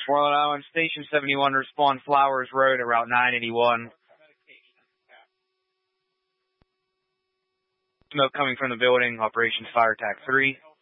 Rhode Island, Station 71, respond Flowers Road at Route 981. Smoke coming from the building, Operations Fire Attack 3.